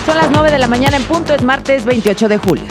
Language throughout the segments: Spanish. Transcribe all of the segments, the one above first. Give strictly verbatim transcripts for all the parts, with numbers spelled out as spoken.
Son las nueve de la mañana en punto, es martes veintiocho de julio.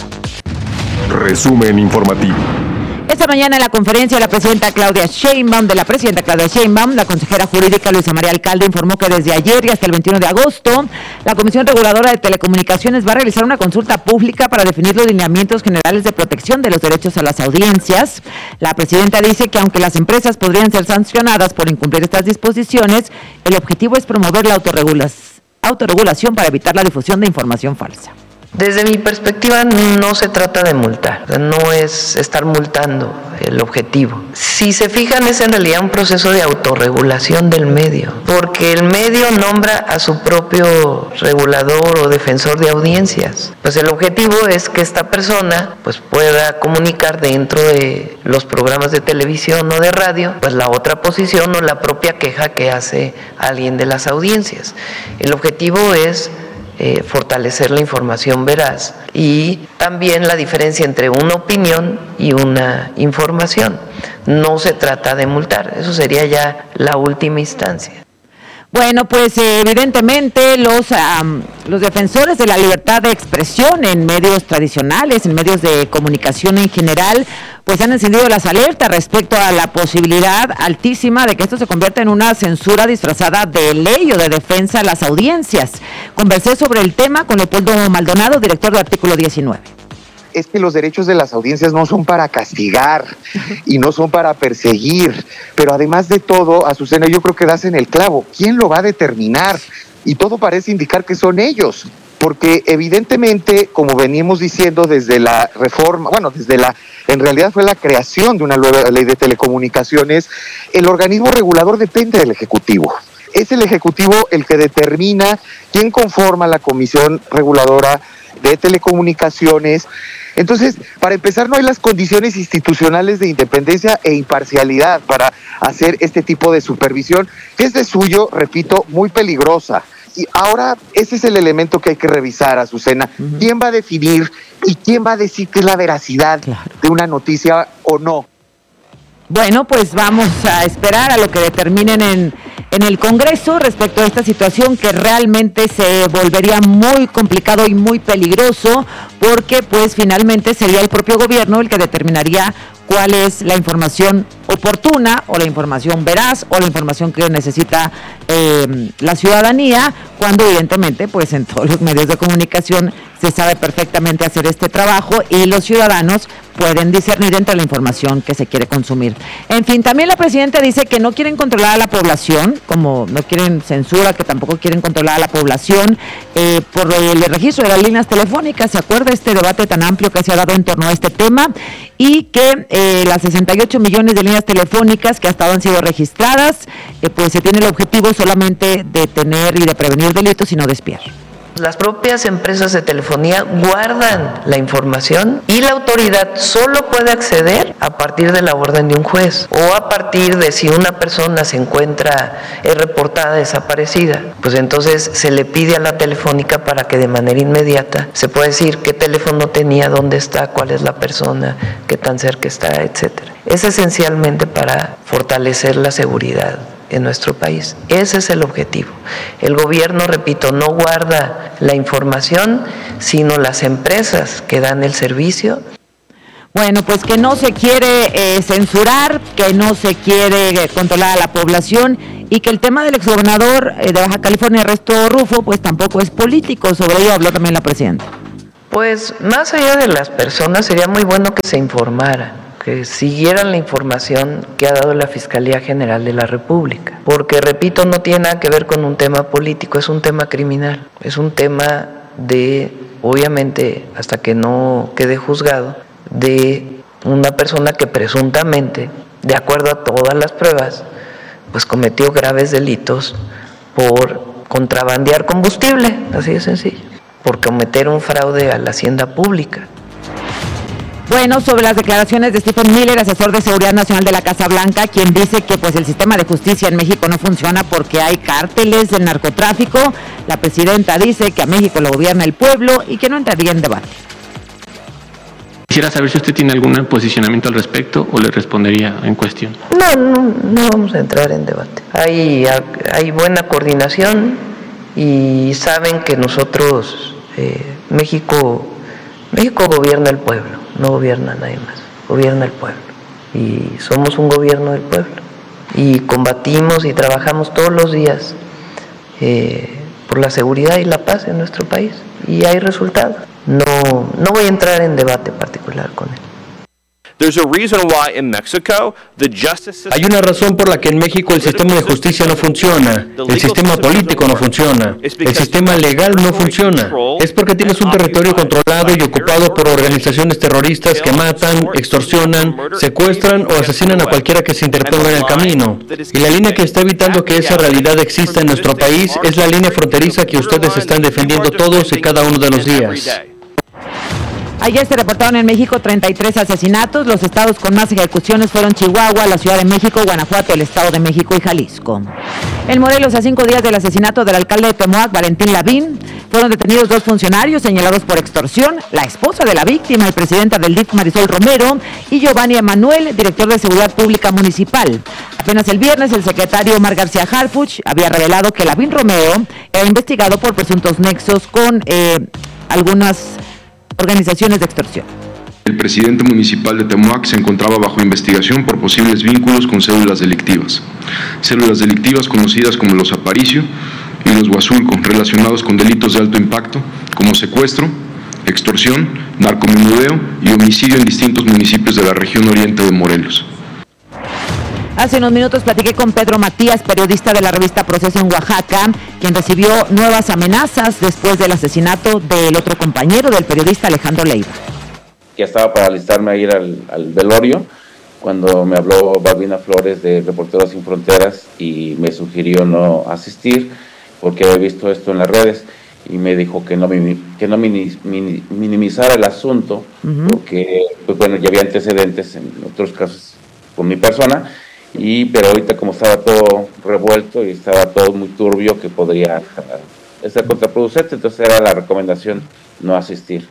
Resumen informativo. Esta mañana en la conferencia la presidenta Claudia Sheinbaum, de la presidenta Claudia Sheinbaum, la consejera jurídica Luisa María Alcalde informó que desde ayer y hasta el veintiuno de agosto, la Comisión Reguladora de Telecomunicaciones va a realizar una consulta pública para definir los lineamientos generales de protección de los derechos a las audiencias. La presidenta dice que aunque las empresas podrían ser sancionadas por incumplir estas disposiciones, el objetivo es promover la autorregulación, autorregulación para evitar la difusión de información falsa. Desde mi perspectiva no se trata de multar, no es estar multando el objetivo. Si se fijan, es en realidad un proceso de autorregulación del medio, porque el medio nombra a su propio regulador o defensor de audiencias. Pues el objetivo es que esta persona pues pueda comunicar dentro de los programas de televisión o de radio pues la otra posición o la propia queja que hace alguien de las audiencias. El objetivo es Eh, fortalecer la información veraz y también la diferencia entre una opinión y una información. No se trata de multar, eso sería ya la última instancia. Bueno, pues eh, evidentemente los, um, los defensores de la libertad de expresión en medios tradicionales, en medios de comunicación en general, pues han encendido las alertas respecto a la posibilidad altísima de que esto se convierta en una censura disfrazada de ley o de defensa a las audiencias. Conversé sobre el tema con Leopoldo Maldonado, director de Artículo diecinueve. Es que los derechos de las audiencias no son para castigar y no son para perseguir, pero además de todo, Azucena, yo creo que das en el clavo. ¿Quién lo va a determinar? Y todo parece indicar que son ellos, porque evidentemente, como venimos diciendo desde la reforma, bueno, desde la, en realidad fue la creación de una nueva ley de telecomunicaciones, el organismo regulador depende del Ejecutivo. Es el Ejecutivo el que determina quién conforma la Comisión Reguladora de Telecomunicaciones. Entonces, para empezar, no hay las condiciones institucionales de independencia e imparcialidad para hacer este tipo de supervisión, que es de suyo, repito, muy peligrosa. Y ahora ese es el elemento que hay que revisar, Azucena. Uh-huh. ¿Quién va a definir y quién va a decir que es la veracidad claro. de una noticia o no? Bueno, pues vamos a esperar a lo que determinen en, en el Congreso respecto a esta situación que realmente se volvería muy complicado y muy peligroso porque pues finalmente sería el propio gobierno el que determinaría cuál es la información oportuna o la información veraz o la información que necesita eh, la ciudadanía, cuando evidentemente pues en todos los medios de comunicación se sabe perfectamente hacer este trabajo y los ciudadanos pueden discernir entre la información que se quiere consumir. En fin, también la presidenta dice que no quieren controlar a la población, como no quieren censura, que tampoco quieren controlar a la población eh, por el registro de las líneas telefónicas. ¿Se acuerda este debate tan amplio que se ha dado en torno a este tema? Y que eh, las sesenta y ocho millones de líneas telefónicas que hasta ahora han sido registradas, eh, pues se tiene el objetivo solamente de tener y de prevenir delitos y no de espiar. Las propias empresas de telefonía guardan la información y la autoridad solo puede acceder a partir de la orden de un juez o a partir de si una persona se encuentra es reportada desaparecida, pues entonces se le pide a la telefónica para que de manera inmediata se pueda decir qué teléfono tenía, dónde está, cuál es la persona, qué tan cerca está, etcétera. Es esencialmente para fortalecer la seguridad en nuestro país. Ese es el objetivo. El gobierno, repito, no guarda la información, sino las empresas que dan el servicio. Bueno, pues que no se quiere eh, censurar, que no se quiere eh, controlar a la población y que el tema del exgobernador eh, de Baja California, Ernesto Rufo, pues tampoco es político. Sobre ello habló también la presidenta. Pues más allá de las personas, sería muy bueno que se informara, que siguieran la información que ha dado la Fiscalía General de la República, porque, repito, no tiene nada que ver con un tema político, es un tema criminal, es un tema de, obviamente, hasta que no quede juzgado, de una persona que presuntamente, de acuerdo a todas las pruebas, pues cometió graves delitos por contrabandear combustible, así de sencillo, por cometer un fraude a la hacienda pública. Bueno, sobre las declaraciones de Stephen Miller, asesor de Seguridad Nacional de la Casa Blanca, quien dice que pues el sistema de justicia en México no funciona porque hay cárteles del narcotráfico, la presidenta dice que a México lo gobierna el pueblo y que no entraría en debate. Quisiera saber si usted tiene algún posicionamiento al respecto o le respondería en cuestión. No, no, no vamos a entrar en debate. Hay, hay buena coordinación y saben que nosotros Eh, México, México gobierna el pueblo, no gobierna nadie más, gobierna el pueblo. Y somos un gobierno del pueblo. Y combatimos y trabajamos todos los días eh, por la seguridad y la paz en nuestro país. Y hay resultados. No, no voy a entrar en debate particular con él. Hay una razón por la que en México el sistema de justicia no funciona, el sistema político no funciona, el sistema legal no funciona. Es porque tienes un territorio controlado y ocupado por organizaciones terroristas que matan, extorsionan, secuestran o asesinan a cualquiera que se interponga en el camino. Y la línea que está evitando que esa realidad exista en nuestro país es la línea fronteriza que ustedes están defendiendo todos y cada uno de los días. Ayer se reportaron en México treinta y tres asesinatos. Los estados con más ejecuciones fueron Chihuahua, la Ciudad de México, Guanajuato, el Estado de México y Jalisco. En Morelos, a cinco días del asesinato del alcalde de Temoac, Valentín Lavín, fueron detenidos dos funcionarios señalados por extorsión, la esposa de la víctima y presidenta del D I F, Marisol Romero, y Giovanni Emanuel, director de Seguridad Pública Municipal. Apenas el viernes, el secretario Omar García Harfuch había revelado que Lavín Romero era investigado por presuntos nexos con eh, algunas organizaciones de extorsión. El presidente municipal de Temoac se encontraba bajo investigación por posibles vínculos con células delictivas. Células delictivas conocidas como los Aparicio y los Huazulco, relacionados con delitos de alto impacto como secuestro, extorsión, narcomenudeo y homicidio en distintos municipios de la región oriente de Morelos. Hace unos minutos platiqué con Pedro Matías, periodista de la revista Proceso en Oaxaca, quien recibió nuevas amenazas después del asesinato del otro compañero del periodista Alejandro Leiva. Ya estaba para alistarme a ir al, al velorio cuando me habló Balbina Flores de Reporteros Sin Fronteras y me sugirió no asistir porque había visto esto en las redes y me dijo que no, que no minimizara el asunto, uh-huh. porque pues, bueno, ya había antecedentes en otros casos con mi persona. Y pero ahorita como estaba todo revuelto y estaba todo muy turbio que podría ser contraproducente, entonces era la recomendación no asistir.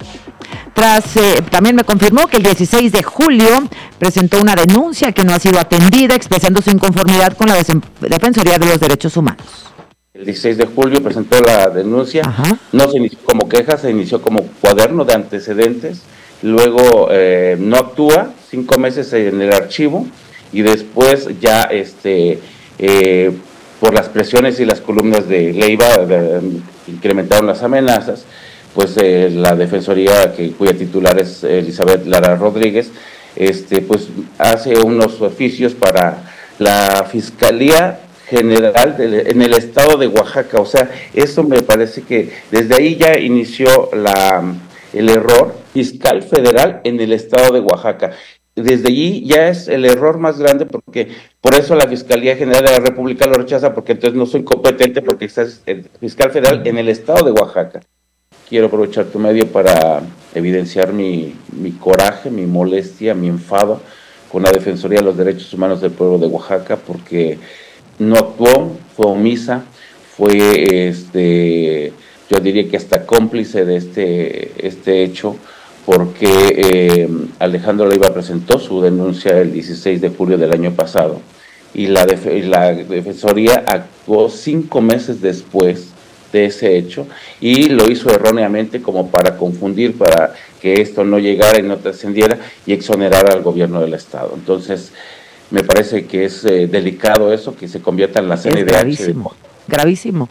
Tras, eh, también me confirmó que el dieciséis de julio presentó una denuncia que no ha sido atendida, expresando su inconformidad con la Defensoría de los Derechos Humanos. El dieciséis de julio presentó la denuncia. Ajá. No se inició como queja, se inició como cuaderno de antecedentes, luego eh, no actúa, cinco meses en el archivo, y después ya este eh, por las presiones y las columnas de Leiva de, incrementaron las amenazas, pues eh, la defensoría que cuya titular es Elizabeth Lara Rodríguez, este pues hace unos oficios para la Fiscalía General de, en el estado de Oaxaca. O sea, eso me parece que desde ahí ya inició la el error fiscal federal en el estado de Oaxaca. Desde allí ya es el error más grande, porque por eso la Fiscalía General de la República lo rechaza, porque entonces no soy competente porque estás el fiscal federal en el estado de Oaxaca. Quiero aprovechar tu medio para evidenciar mi, mi coraje, mi molestia, mi enfado con la Defensoría de los Derechos Humanos del Pueblo de Oaxaca, porque no actuó, fue omisa, fue, este, yo diría que hasta cómplice de este, este hecho, porque eh, Alejandro Leiva presentó su denuncia el dieciséis de julio del año pasado y la, def- y la Defensoría actuó cinco meses después de ese hecho y lo hizo erróneamente como para confundir, para que esto no llegara y no trascendiera y exonerara al gobierno del Estado. Entonces, me parece que es eh, delicado eso, que se convierta en la C N D H. Es gravísimo, gravísimo.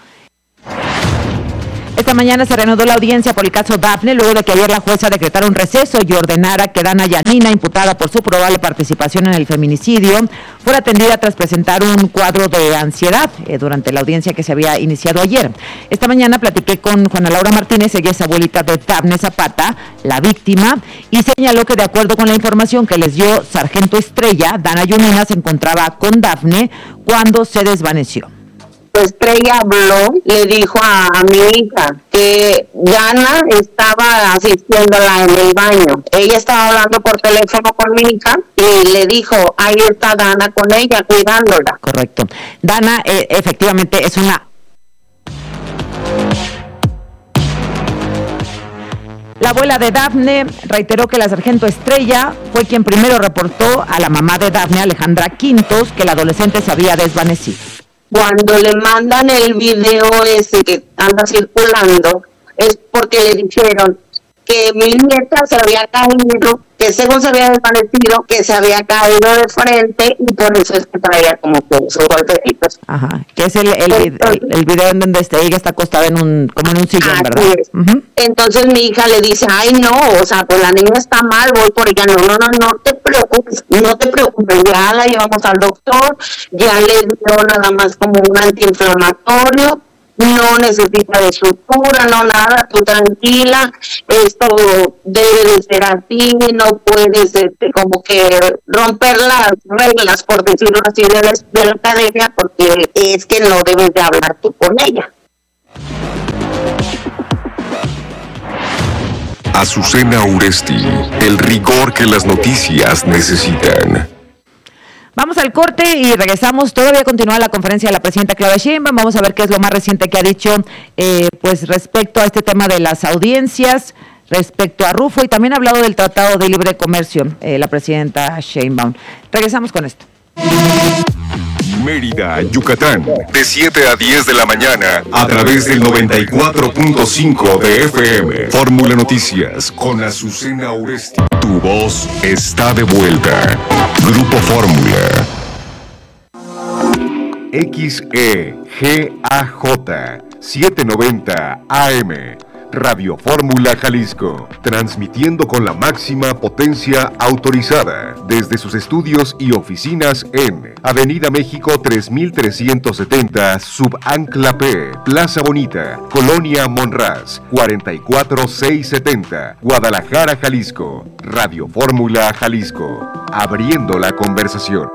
Esta mañana se reanudó la audiencia por el caso Dafne, luego de que ayer la jueza decretara un receso y ordenara que Dana Yanina, imputada por su probable participación en el feminicidio, fuera atendida tras presentar un cuadro de ansiedad eh, durante la audiencia que se había iniciado ayer. Esta mañana platiqué con Juana Laura Martínez, ella es abuelita de Dafne Zapata, la víctima, y señaló que de acuerdo con la información que les dio Sargento Estrella, Dana Yanina se encontraba con Dafne cuando se desvaneció. Estrella habló, le dijo a, a mi hija que Dana estaba asistiéndola en el baño. Ella estaba hablando por teléfono con mi hija y le dijo, ahí está Dana con ella, cuidándola. Correcto. Dana eh, efectivamente es una... La abuela de Dafne reiteró que la sargento Estrella fue quien primero reportó a la mamá de Dafne, Alejandra Quintos, que la adolescente se había desvanecido. Cuando le mandan el video ese que anda circulando, es porque le dijeron que mi nieta se había caído, que según se había desvanecido, que se había caído de frente y por eso es que traía como que esos golpecitos. Ajá, que es el, el, Entonces, el, el video en donde está, ella está acostada en un, como en un sillón, ¿verdad? Uh-huh. Entonces mi hija le dice, ay no, o sea, pues la niña está mal, voy por ella, no, no, no, no te preocupes, no te preocupes, ya la llevamos al doctor, ya le dio nada más como un antiinflamatorio, no necesita de sutura, no nada, tú tranquila, esto debe de ser así, no puedes este, como que romper las reglas, por decirlo así, de la, de la academia, porque es que no debes de hablar tú con ella. Azucena Uresti, el rigor que las noticias necesitan. Vamos al corte y regresamos. Todavía continúa la conferencia de la presidenta Claudia Sheinbaum. Vamos a ver qué es lo más reciente que ha dicho eh, pues respecto a este tema de las audiencias, respecto a Rufo, y también ha hablado del Tratado de Libre Comercio, eh, la presidenta Sheinbaum. Regresamos con esto. Mérida, Yucatán, de siete a diez de la mañana, a través del noventa y cuatro punto cinco de F M. Fórmula Noticias, con Azucena Uresti. Tu voz está de vuelta. Grupo Fórmula. X E G A J, setecientos noventa A M. Radio Fórmula Jalisco, transmitiendo con la máxima potencia autorizada desde sus estudios y oficinas en Avenida México tres mil trescientos setenta, Subancla P, Plaza Bonita, Colonia Monraz, cuarenta y cuatro mil seiscientos setenta, Guadalajara, Jalisco. Radio Fórmula Jalisco, abriendo la conversación.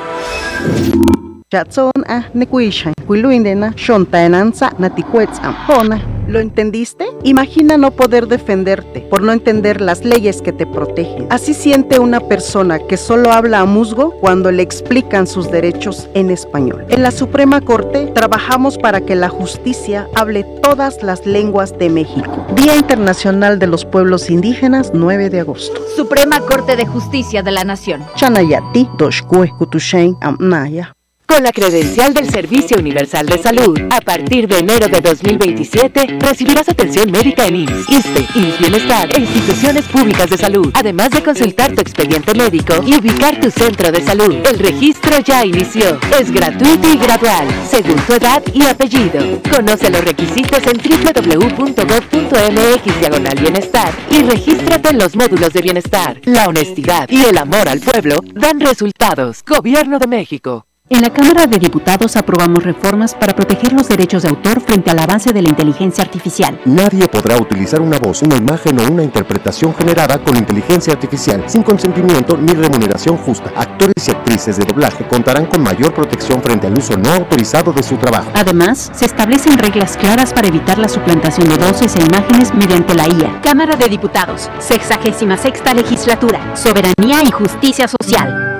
¿Lo entendiste? Imagina no poder defenderte por no entender las leyes que te protegen. Así siente una persona que solo habla a musgo cuando le explican sus derechos en español. En la Suprema Corte trabajamos para que la justicia hable todas las lenguas de México. Día Internacional de los Pueblos Indígenas, nueve de agosto. Suprema Corte de Justicia de la Nación. Chanayati, Doshkue, Kutushen, Amnaya. Con la credencial del Servicio Universal de Salud, a partir de enero de dos mil veintisiete, recibirás atención médica en I M S S, ISSSTE, I M S S Bienestar e instituciones públicas de salud, además de consultar tu expediente médico y ubicar tu centro de salud. El registro ya inició. Es gratuito y gradual, según tu edad y apellido. Conoce los requisitos en doble u doble u doble u punto gob punto eme equis diagonal bienestar y regístrate en los módulos de bienestar. La honestidad y el amor al pueblo dan resultados. Gobierno de México. En la Cámara de Diputados aprobamos reformas para proteger los derechos de autor frente al avance de la inteligencia artificial. Nadie podrá utilizar una voz, una imagen o una interpretación generada con inteligencia artificial sin consentimiento ni remuneración justa. Actores y actrices de doblaje contarán con mayor protección frente al uso no autorizado de su trabajo. Además, se establecen reglas claras para evitar la suplantación de voces e imágenes mediante la I A. Cámara de Diputados, sexagésima sexta legislatura, soberanía y justicia social.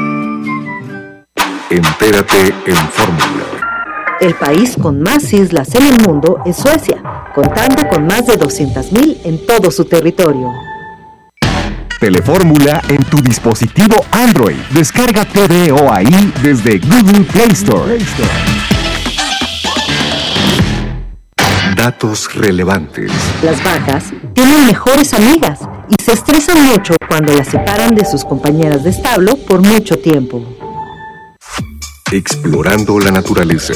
Entérate en Fórmula. El país con más islas en el mundo es Suecia, contando con más de doscientas mil en todo su territorio. Telefórmula en tu dispositivo Android. Descarga T V O ahí desde Google Play Store. Datos relevantes. Las vacas tienen mejores amigas y se estresan mucho cuando las separan de sus compañeras de establo por mucho tiempo. Explorando la naturaleza.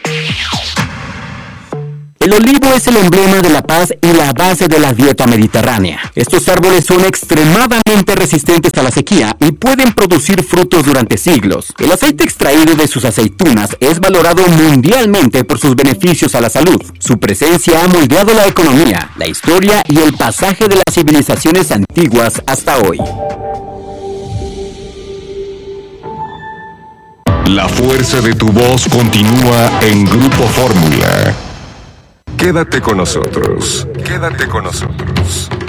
El olivo es el emblema de la paz y la base de la dieta mediterránea. Estos árboles son extremadamente resistentes a la sequía y pueden producir frutos durante siglos. El aceite extraído de sus aceitunas es valorado mundialmente por sus beneficios a la salud. Su presencia ha moldeado la economía, la historia y el pasaje de las civilizaciones antiguas hasta hoy. La fuerza de tu voz continúa en Grupo Fórmula. Quédate con nosotros. Quédate con nosotros.